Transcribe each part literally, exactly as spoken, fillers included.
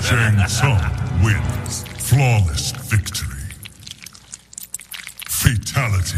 Shang Tsung wins. Flawless victory. Fatality.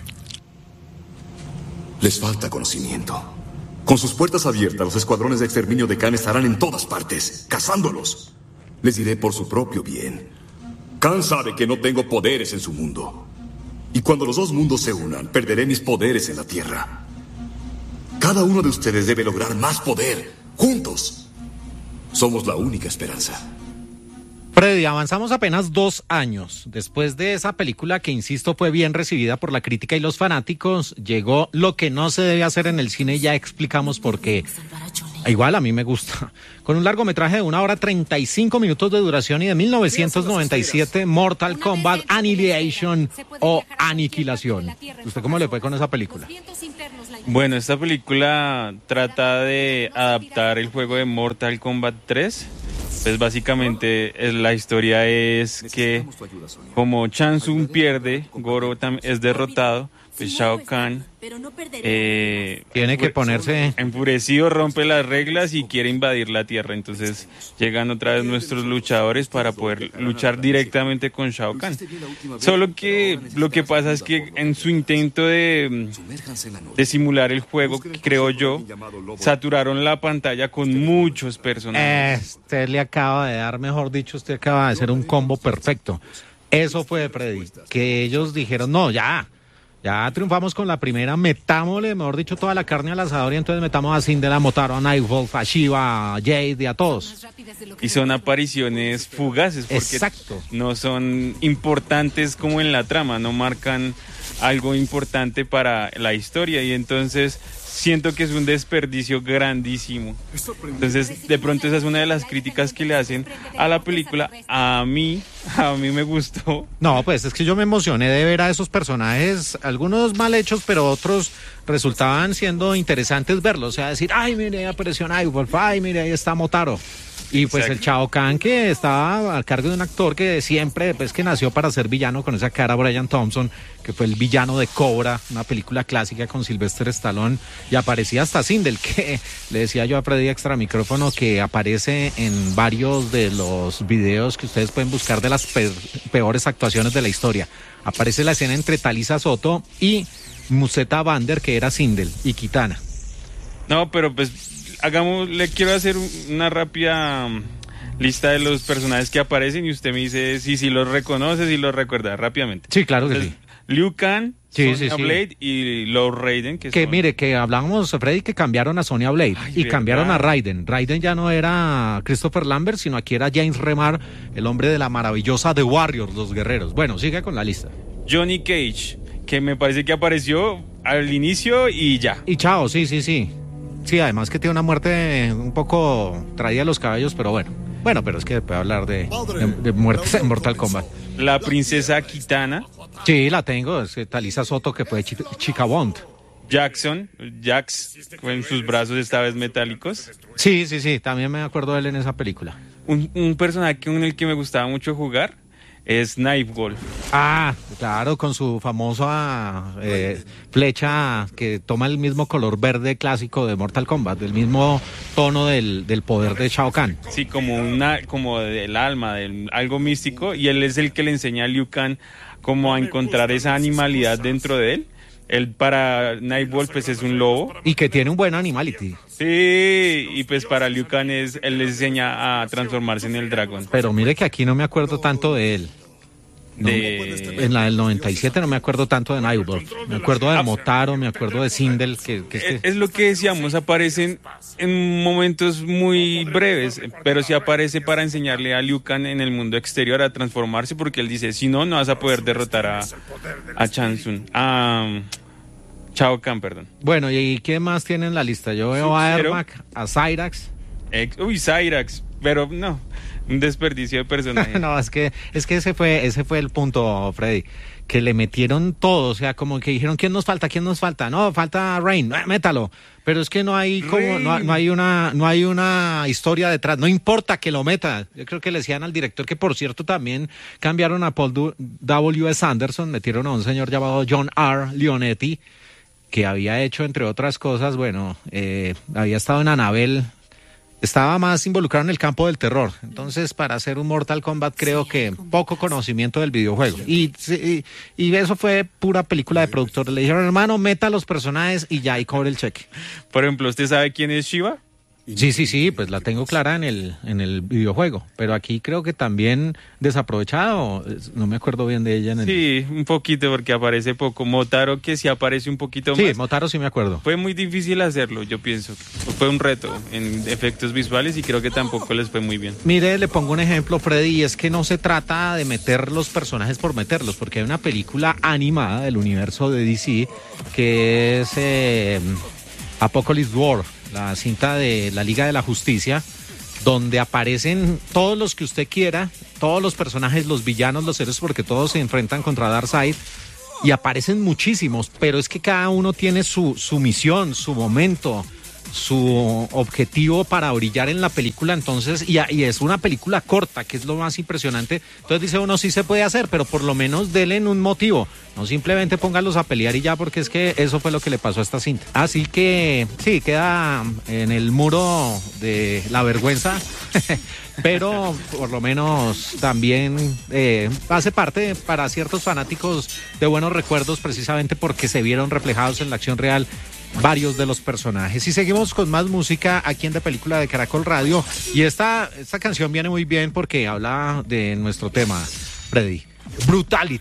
Les falta conocimiento. Con sus puertas abiertas, los escuadrones de exterminio de Khan estarán en todas partes, cazándolos. Les diré por su propio bien. Khan sabe que no tengo poderes en su mundo. Y cuando los dos mundos se unan, perderé mis poderes en la Tierra. Cada uno de ustedes debe lograr más poder, juntos. Somos la única esperanza. Freddy, avanzamos apenas dos años. Después de esa película que, insisto, fue bien recibida por la crítica y los fanáticos, llegó lo que no se debe hacer en el cine y ya explicamos por qué. Igual a mí me gusta. Con un largometraje de una hora treinta y cinco minutos de duración y de mil novecientos noventa y siete, Mortal Kombat Annihilation o Aniquilación. ¿Usted cómo le fue con esa película? Bueno, esta película trata de adaptar el juego de Mortal Kombat tres. Pues básicamente la historia es que como Shang Tsung pierde, Goro es derrotado, pues Shao Kahn eh, tiene que ponerse enfurecido, rompe las reglas y quiere invadir la Tierra. Entonces llegan otra vez nuestros luchadores para poder luchar directamente con Shao Kahn. Solo que lo que pasa es que en su intento de, de simular el juego, creo yo, saturaron la pantalla con muchos personajes. Usted le acaba de dar, mejor dicho, usted acaba de hacer un combo perfecto. Eso fue Freddy, que ellos dijeron, no, ya, ya triunfamos con la primera, metámosle, mejor dicho, toda la carne al asador y entonces metamos a Cinder, a Motaro, a Nightwolf, a Shiva, a Jade y a todos. Y son apariciones fugaces porque Exacto. No son importantes como en la trama, no marcan algo importante para la historia y entonces siento que es un desperdicio grandísimo. Entonces, de pronto esa es una de las críticas que le hacen a la película. A mí, a mí me gustó. No, pues es que yo me emocioné de ver a esos personajes, algunos mal hechos, pero otros resultaban siendo interesantes verlos. O sea, decir, ay, mire, ahí apareció Nightwolf, ay, mire, ahí está Motaro. Y pues Exacto. El Shao Kahn, que estaba a cargo de un actor que siempre, pues que nació para ser villano con esa cara, Brian Thompson, que fue el villano de Cobra, una película clásica con Sylvester Stallone, y aparecía hasta Sindel, que le decía yo a Freddy extra micrófono que aparece en varios de los videos que ustedes pueden buscar de las pe- peores actuaciones de la historia. Aparece la escena entre Talisa Soto y Musetta Bander, que era Sindel, y Kitana. No, pero pues hagamos, le quiero hacer una rápida lista de los personajes que aparecen y usted me dice si, si los reconoce, si los recuerda rápidamente. Sí, claro que Entonces, sí. Liu Kang, sí, Sonya sí, sí. Blade y Lord Raiden. Que, que son... mire, que hablábamos, Freddy, que cambiaron a Sonya Blade Ay, y ¿verdad? cambiaron a Raiden. Raiden ya no era Christopher Lambert, sino aquí era James Remar, el hombre de la maravillosa The Warriors, los guerreros. Bueno, sigue con la lista. Johnny Cage, que me parece que apareció al inicio y ya. Y chao, sí, sí, sí. Sí, además que tiene una muerte un poco traída a los cabellos, pero bueno. Bueno, pero es que puede hablar de, de, de muertes en Mortal Kombat. La princesa Kitana. Sí, la tengo, es que Talisa Soto, que fue Ch- Chica Bond. Jackson, Jax, con sus brazos esta vez metálicos. Sí, sí, sí, también me acuerdo de él en esa película. Un, un personaje con el que me gustaba mucho jugar es Nightwolf. Ah, claro, con su famosa eh, flecha que toma el mismo color verde clásico de Mortal Kombat, del mismo tono del, del poder de Shao Kahn. Sí, como una, como del alma, de algo místico, y él es el que le enseña a Liu Kang como a encontrar esa animalidad dentro de él. Él para Nightwolf pues es un lobo. Y que tiene un buen animality. Sí, y pues para Liu Kang es, él le enseña a transformarse en el dragón. Pero mire que aquí no me acuerdo tanto de él. No, De... En la del noventa y siete no me acuerdo tanto de Nightwolf. Me acuerdo de Motaro, me acuerdo de Sindel. Que, que, que... Es lo que decíamos, aparecen en momentos muy breves, pero sí aparece para enseñarle a Liu Kang en el mundo exterior a transformarse, porque él dice, si no, no vas a poder derrotar a, a Shang Tsung, a Shao Kahn, perdón. Bueno, ¿y qué más tiene en la lista? Yo veo a Sub-Zero. Ermac, a Cyrax. Ex, uy, Cyrax, pero no, un desperdicio de personaje. No, es que es que ese fue ese fue el punto, Freddy, que le metieron todo, o sea, como que dijeron, ¿quién nos falta? ¿Quién nos falta? No, falta Rain, ah, métalo. Pero es que no hay como no, no hay una no hay una historia detrás, no importa que lo meta. Yo creo que le decían al director, que por cierto también cambiaron a Paul W S Anderson, metieron a un señor llamado John R. Leonetti, que había hecho, entre otras cosas, bueno, eh, había estado en Annabelle estaba más involucrado en el campo del terror. Entonces, para hacer un Mortal Kombat, creo que poco conocimiento del videojuego. Y, y, y eso fue pura película de productor. Le dijeron, hermano, meta los personajes y ya, y cobre el cheque. Por ejemplo, ¿usted sabe quién es Shiva? Sí, sí, sí, pues la tengo clara en el, en el videojuego. Pero aquí creo que también desaprovechado. No me acuerdo bien de ella. En el... Sí, un poquito, porque aparece poco. Motaro, que sí aparece un poquito sí, más. Sí, Motaro sí me acuerdo. Fue muy difícil hacerlo, yo pienso. Fue un reto en efectos visuales y creo que tampoco les fue muy bien. Mire, le pongo un ejemplo, Freddy, y es que no se trata de meter los personajes por meterlos, porque hay una película animada del universo de D C que es eh, Apocalypse War, la cinta de la Liga de la Justicia, donde aparecen todos los que usted quiera, todos los personajes, los villanos, los héroes, porque todos se enfrentan contra Darkseid, y aparecen muchísimos, pero es que cada uno tiene su, su misión, su momento, su objetivo para brillar en la película. Entonces, y, y es una película corta, que es lo más impresionante. Entonces dice uno, sí se puede hacer, pero por lo menos denle un motivo, no simplemente póngalos a pelear y ya, porque es que eso fue lo que le pasó a esta cinta. Así que sí, queda en el muro de la vergüenza pero por lo menos también eh, hace parte para ciertos fanáticos de buenos recuerdos, precisamente porque se vieron reflejados en la acción real varios de los personajes. Y seguimos con más música aquí en De Película de Caracol Radio, y esta, esta canción viene muy bien porque habla de nuestro tema, Freddy, Brutality.